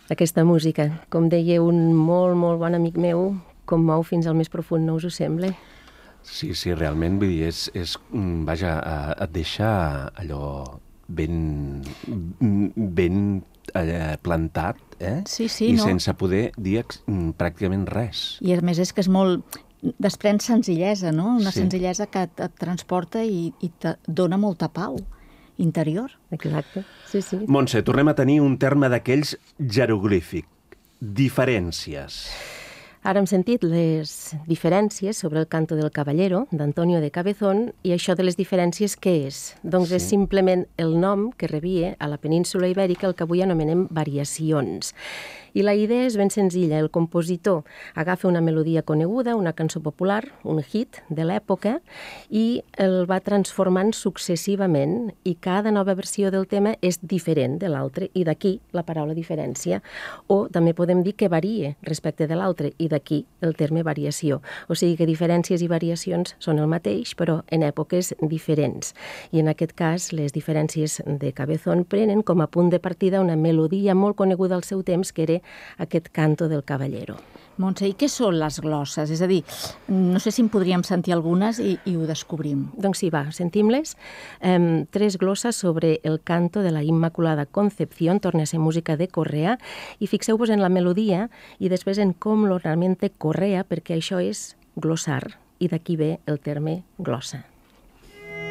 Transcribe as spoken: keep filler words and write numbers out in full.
aquesta música. Com deia un molt, molt bon amic meu, commou fins al més profund, no us ho sembla? Sí, sí, realment, vull dir, és, és vaja, et deixa allò ben, ben eh, plantat, eh? Sí, sí, I no? sense poder dir pràcticament res. I a més és que és molt... desprèn senzillesa, no? Una Sí. senzillesa que et, et transporta i, i te dona molta pau interior. Exacte, sí, sí. Montse, tornem a tenir un terme d'aquells jeroglífic. Diferències. Ara hem sentit les diferències sobre el canto del Caballero, d'Antonio de Cabezón, i això de les diferències què és? Doncs Sí. és simplement el nom que rebia a la península Ibèrica el que avui anomenem variacions. I la idea és ben senzilla. El compositor agafa una melodia coneguda, una cançó popular, un hit de l'època, i el va transformant successivament, i cada nova versió del tema és diferent de l'altre, i d'aquí la paraula diferència. O també podem dir que varia respecte de l'altre, i d'aquí el terme variació. O sigui que diferències i variacions són el mateix, però en èpoques diferents. I en aquest cas, les diferències de Cabezón prenen com a punt de partida una melodia molt coneguda al seu temps, que era aquest canto del Caballero. Montse, i què són les glosses? És a dir, no sé si en podríem sentir algunes i, i ho descobrim. Doncs sí, va, sentim-les. Um, tres glosses sobre el canto de la Immaculada Concepción, torna a ser música de Correa, i fixeu-vos en la melodia i després en com l'ornamente Correa, perquè això és glossar, i d'aquí ve el terme glossa.